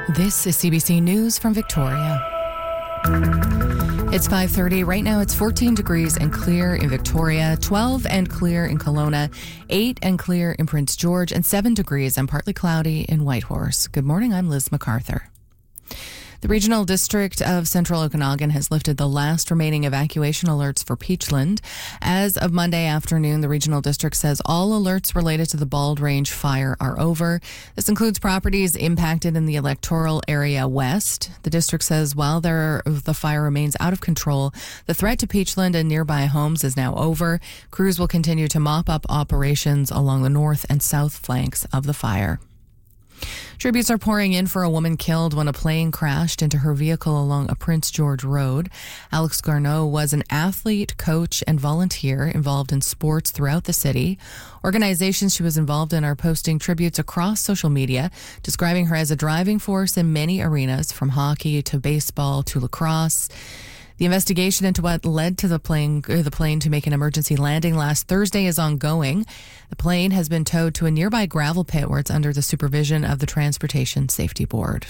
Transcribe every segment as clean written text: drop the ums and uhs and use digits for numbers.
This is CBC News from Victoria. It's 5:30. Right now it's 14 degrees and clear in Victoria, 12 and clear in Kelowna, 8 and clear in Prince George, and 7 degrees and partly cloudy in Whitehorse. Good morning, I'm Liz MacArthur. The Regional District of Central Okanagan has lifted the last remaining evacuation alerts for Peachland. As of Monday afternoon, the Regional District says all alerts related to the Bald Range fire are over. This includes properties impacted in the electoral area west. The district says while the fire remains out of control, the threat to Peachland and nearby homes is now over. Crews will continue to mop up operations along the north and south flanks of the fire. Tributes are pouring in for a woman killed when a plane crashed into her vehicle along a Prince George road. Alex Garneau was an athlete, coach, and volunteer involved in sports throughout the city. Organizations she was involved in are posting tributes across social media, describing her as a driving force in many arenas, from hockey to baseball to lacrosse. The investigation into what led to the plane to make an emergency landing last Thursday is ongoing. The plane has been towed to a nearby gravel pit where it's under the supervision of the Transportation Safety Board.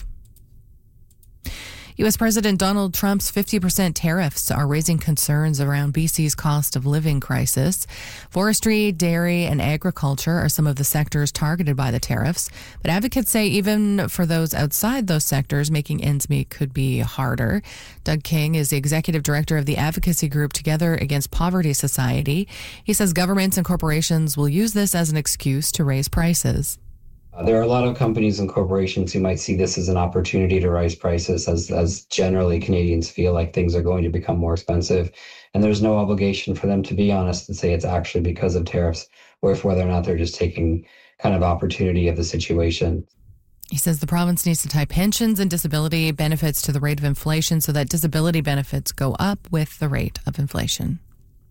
U.S. President Donald Trump's 50% tariffs are raising concerns around BC's cost of living crisis. Forestry, dairy, and agriculture are some of the sectors targeted by the tariffs. But advocates say even for those outside those sectors, making ends meet could be harder. Doug King is the executive director of the advocacy group Together Against Poverty Society. He says governments and corporations will use this as an excuse to raise prices. There are a lot of companies and corporations who might see this as an opportunity to raise prices, as generally Canadians feel like things are going to become more expensive. And there's no obligation for them to be honest and say it's actually because of tariffs, or if whether or not they're just taking kind of opportunity of the situation. He says the province needs to tie pensions and disability benefits to the rate of inflation so that disability benefits go up with the rate of inflation.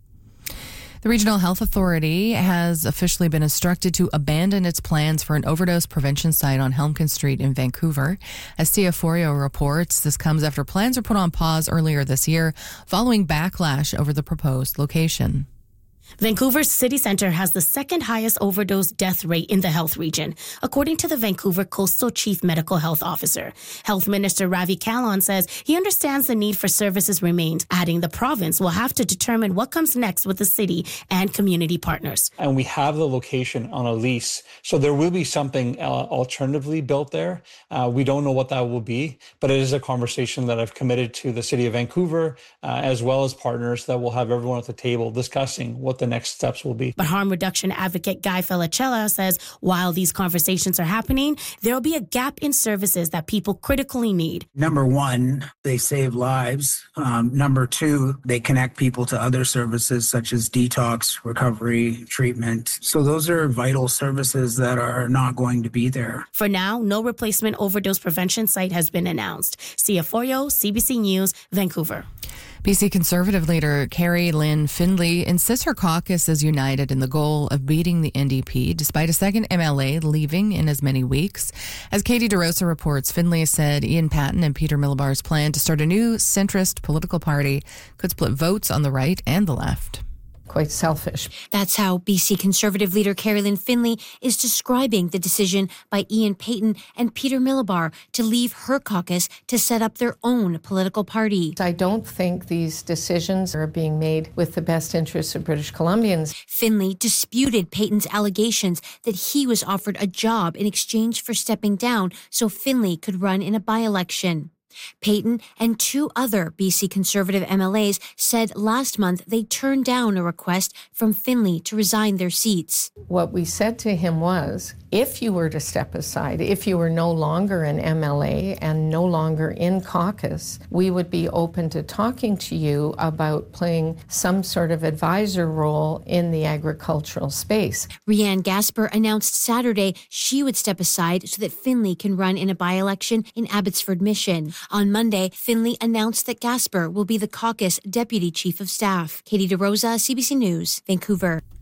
The Regional Health Authority has officially been instructed to abandon its plans for an overdose prevention site on Helmkin Street in Vancouver. As CFORIO reports, this comes after plans were put on pause earlier this year following backlash over the proposed location. Vancouver's city centre has the second highest overdose death rate in the health region, according to the Vancouver Coastal Chief Medical Health Officer. Health Minister Ravi Kahlon says he understands the need for services remains, adding the province will have to determine what comes next with the city and community partners. And we have the location on a lease, so there will be something alternatively built there. We don't know what that will be, but it is a conversation that I've committed to the City of Vancouver, as well as partners, that will have everyone at the table discussing what the next steps will be. But harm reduction advocate Guy Felicella says while these conversations are happening, there will be a gap in services that people critically need. Number one, they save lives. Number two, they connect people to other services such as detox, recovery, treatment. So those are vital services that are not going to be there. For now, no replacement overdose prevention site has been announced. CFORIO, CBC News, Vancouver. BC Conservative leader Carrie Lynn Findlay insists her caucus is united in the goal of beating the NDP, despite a second MLA leaving in as many weeks. As Katie DeRosa reports, Findlay said Ian Patten and Peter Millibar's plan to start a new centrist political party could split votes on the right and the left. Quite selfish. That's how BC Conservative leader Carolyn Findlay is describing the decision by Ian Patten and Peter Millibar to leave her caucus to set up their own political party. I don't think these decisions are being made with the best interests of British Columbians. Findlay disputed Patten's allegations that he was offered a job in exchange for stepping down so Findlay could run in a by-election. Patten and two other BC Conservative MLAs said last month they turned down a request from Findlay to resign their seats. What we said to him was, if you were to step aside, if you were no longer an MLA and no longer in caucus, we would be open to talking to you about playing some sort of advisor role in the agricultural space. Rianne Gasper announced Saturday she would step aside so that Findlay can run in a by-election in Abbotsford Mission. On Monday, Findlay announced that Gasper will be the caucus deputy chief of staff. Katie DeRosa, CBC News, Vancouver.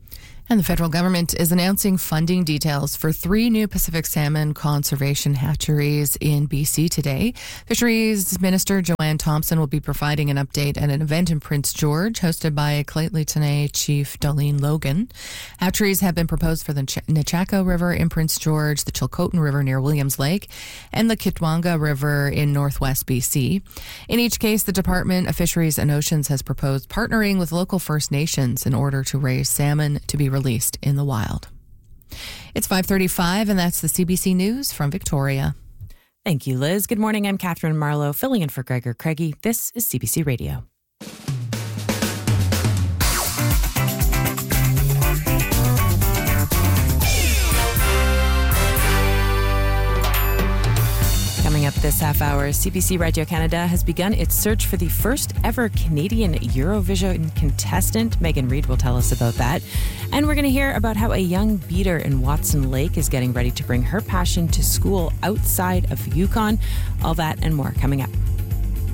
And the federal government is announcing funding details for 3 new Pacific salmon conservation hatcheries in BC today. Fisheries Minister Joanne Thompson will be providing an update at an event in Prince George hosted by Lheidli Chief Darlene Logan. Hatcheries have been proposed for the Nechako River in Prince George, the Chilcotin River near Williams Lake, and the Kitwanga River in northwest BC. In each case, the Department of Fisheries and Oceans has proposed partnering with local First Nations in order to raise salmon to be released in the wild. It's 5:35, and that's the CBC News from Victoria. Thank you, Liz. Good morning. I'm Catherine Marlowe, filling in for Gregor Craigie. This is CBC Radio. Coming up this half hour, CBC Radio Canada has begun its search for the first ever Canadian Eurovision contestant. Megan Reid will tell us about that. And we're going to hear about how a young beater in Watson Lake is getting ready to bring her passion to school outside of Yukon. All that and more coming up.